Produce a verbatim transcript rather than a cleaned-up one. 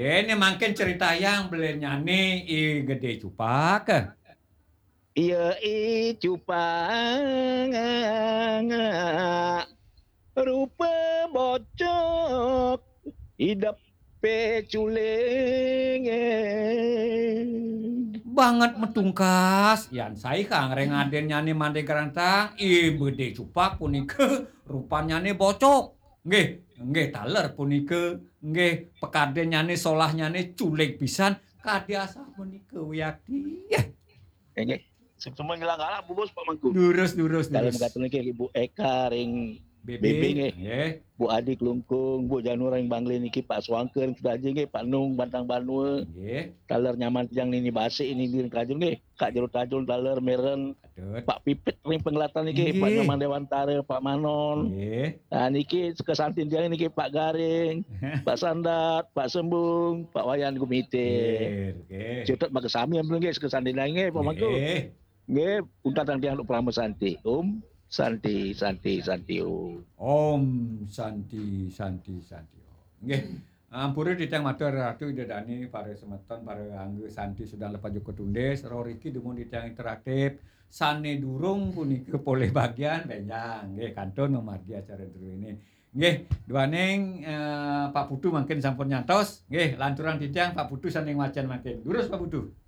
Ini mangkin cerita yang belenyane I Gede Cupak. Iya I cupang rupa bocok idep pe culeng. Banget metungkas, yan sai kang rengaden nyane mande garantang I Gede Cupak punike rupanyane bocok. Nggih, nggih taler punike nggih pekaden nyane solah nyane culik pisan kadiasa punike wiyadi. Nggih, semua ngilang galak Bu Bos Pak Mangku. Durus durus Dalem durus. katun niki Ibu Eka ring Bebe Bebe, nggih. nggih. Bu Adik Lungkung, Bu Janur ring Bangli niki Pak Swangkeun Sudaji nggih, Pak Nung Bantang Banue. Nggih. Taler nyaman tijang nini basi ini ring kajul nggih. Kak Jero Tajul taler meren. Adut. Pak Pipit ring penglihatan niki, Nggih. Pak Nyoman Dewantara, Pak Manon. Nggih. Nah niki kesantin tiyang niki Pak Garing, Pak Sandat, Pak Sembung, Pak Wayan Gumite. Nggih. Cutet mak sami ampun nggih kesantin nggih Pak Mangku. Nggih. Nggih, untatan tiyang Pramo Santi. Om Santi Santi Santi Om. Om Santi Santi Santi Om. Nggih. Ampuri ditang matur ratu idedani pare semeton pare angge Santi sudah lepas Joko Tundes, Roriki dumun ditang interaktif. Sane durung punike poleh bagian benjang nggih kantun memargi acara ini. Nggih, duaning eh, Pak Putu mungkin sampun nyantos. Nggih, lanturan ditang Pak Putu saning macan mangkin. Durus Pak Putu.